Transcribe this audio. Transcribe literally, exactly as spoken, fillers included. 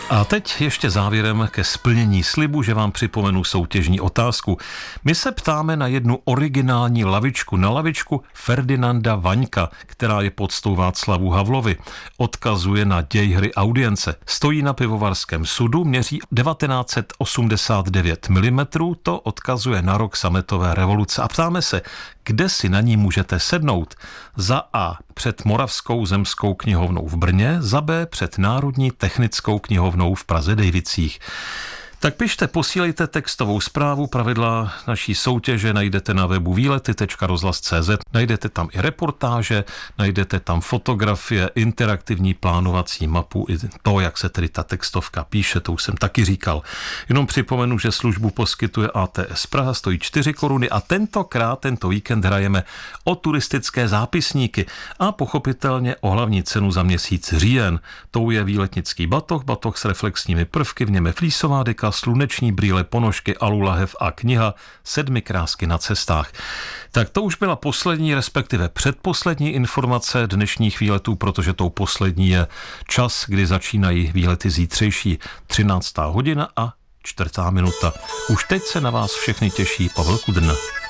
A teď ještě závěrem ke splnění slibu, že vám připomenu soutěžní otázku. My se ptáme na jednu originální lavičku, na lavičku Ferdinanda Vaňka, která je poctou Václavu Havlovi. Odkazuje na děj hry Audience. Stojí na pivovarském sudu, měří devatenáct set osmdesát devět milimetrů, to odkazuje na rok sametové revoluce. A ptáme se, kde si na ní můžete sednout? Za A před Moravskou zemskou knihovnou v Brně, za B před Národní technickou knihovnou v Praze Dejvicích. Tak pište, posílejte textovou zprávu, pravidla naší soutěže najdete na webu výlety tečka rozhlas tečka cé zet, najdete tam i reportáže, najdete tam fotografie, interaktivní plánovací mapu, i to, jak se tedy ta textovka píše, to už jsem taky říkal. Jenom připomenu, že službu poskytuje á té es Praha, stojí čtyři koruny a tentokrát, tento víkend hrajeme o turistické zápisníky a pochopitelně o hlavní cenu za měsíc říjen. Tou je výletnický batoh, batoh s reflexními prvky, v něm je flísová deka, sluneční brýle, ponožky, alulahev a kniha Sedmi krásky na cestách. Tak to už byla poslední, respektive předposlední informace dnešních výletů, protože tou poslední je čas, kdy začínají výlety zítřejší, třináctá hodina a čtvrtá minuta. Už teď se na vás všechny těší Pavel Kudrna.